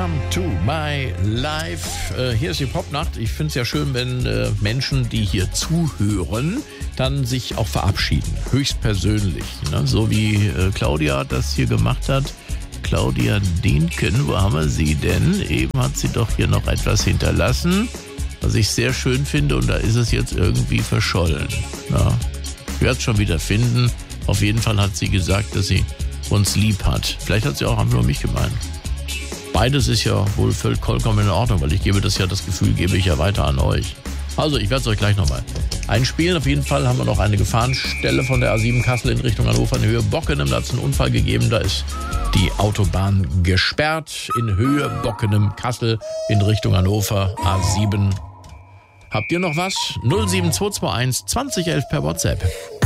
Welcome to my life. Hier ist die Popnacht. Ich finde es ja schön, wenn Menschen, die hier zuhören, dann sich auch verabschieden. Höchstpersönlich. Ne? So wie Claudia das hier gemacht hat. Claudia Dienken, wo haben wir sie denn? Eben hat sie doch hier noch etwas hinterlassen, was ich sehr schön finde, und da ist es jetzt irgendwie verschollen. Ja, ich werde es schon wieder finden. Auf jeden Fall hat sie gesagt, dass sie uns lieb hat. Vielleicht hat sie auch einfach nur mich gemeint. Beides ist ja wohl vollkommen in Ordnung, weil das Gefühl gebe ich ja weiter an euch. Also, ich werde es euch gleich nochmal einspielen. Auf jeden Fall haben wir noch eine Gefahrenstelle von der A7 Kassel in Richtung Hannover in Höhe Bockenem. Da hat es einen Unfall gegeben, da ist die Autobahn gesperrt. In Höhe Bockenem, Kassel in Richtung Hannover, A7. Habt ihr noch was? 07221 2011 per WhatsApp.